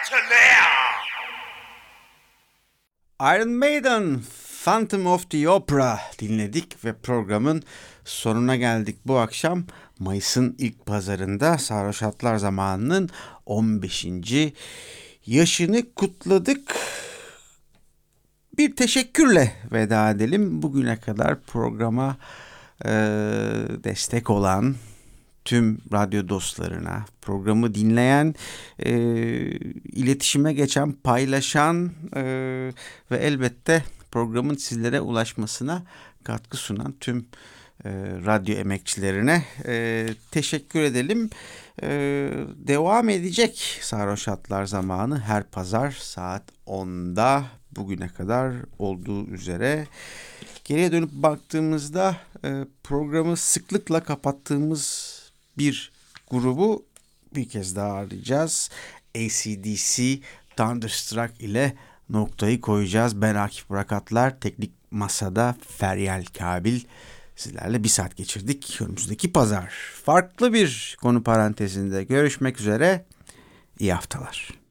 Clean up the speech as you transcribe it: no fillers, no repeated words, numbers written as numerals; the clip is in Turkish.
Iron Maiden, Phantom of the Opera dinledik ve programın sonuna geldik. Bu akşam Mayıs'ın ilk pazarında Sarhoş Hatlar Zamanı'nın 15. yaşını kutladık. Bir teşekkürle veda edelim. Bugüne kadar programa destek olan tüm radyo dostlarına, programı dinleyen, iletişime geçen, paylaşan ve elbette programın sizlere ulaşmasına katkı sunan tüm radyo emekçilerine teşekkür edelim. Devam edecek Sarhoş Hatlar Zamanı her pazar saat 10'da bugüne kadar olduğu üzere. Geriye dönüp baktığımızda programı sıklıkla kapattığımız bir grubu bir kez daha arayacağız. AC/DC Thunderstruck ile noktayı koyacağız. Ben Akif Burakatlar, teknik masada Feryal Kabil. Sizlerle bir saat geçirdik. Önümüzdeki pazar farklı bir konu parantezinde görüşmek üzere. İyi haftalar.